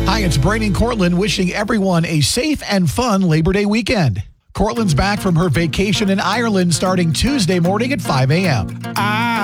Hi, it's Brain and Cortland wishing everyone a safe and fun Labor Day weekend. Cortland's back from her vacation in Ireland starting Tuesday morning at 5 a.m.